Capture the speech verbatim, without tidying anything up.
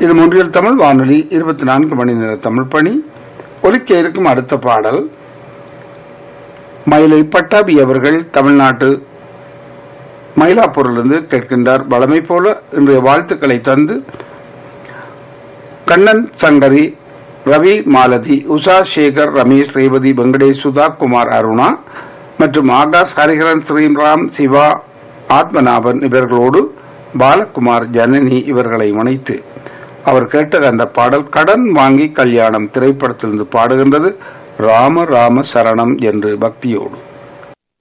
இது மொன்றியல் தமிழ் வானொலி இருபத்தி நான்கு மணி நேர தமிழ் பணி. ஒலிக்க இருக்கும் அடுத்த பாடல் மயிலை பட்டாபி அவர்கள் தமிழ்நாட்டு மயிலாப்பூரிலிருந்து கேட்கின்றார். வளமை போல இன்றைய வாழ்த்துக்களை தந்து கண்ணன் சங்கரி, ரவி மாலதி, உஷா சேகர், ரமேஷ், ரேவதி, வெங்கடேஷ், சுதா குமார், அருணா மற்றும் ஆகாஷ், ஹரிஹரன், ஸ்ரீராம், சிவா, ஆத்மநாபன் இவர்களோடு பாலகுமார், ஜனனி இவர்களை இணைத்து அவர் கேட்ட அந்த பாடல் கடன் வாங்கி கல்யாணம் திரைப்படத்திலிருந்து பாடுகின்றது. ராம ராம சரணம் என்று பக்தியோடு.